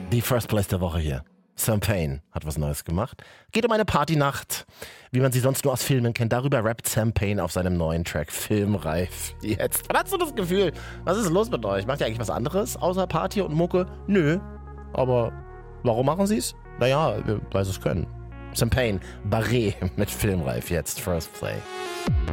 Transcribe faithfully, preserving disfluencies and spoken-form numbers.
Die First Place der Woche hier. Sam Payne hat was Neues gemacht. Geht um eine Partynacht, wie man sie sonst nur aus Filmen kennt. Darüber rappt Sam Payne auf seinem neuen Track Filmreif jetzt. Man hat so das Gefühl, was ist los mit euch? Macht ihr eigentlich was anderes außer Party und Mucke? Nö. Aber warum machen sie es? Naja, weil sie es können. Sam Payne, Barret mit Filmreif jetzt. First Play.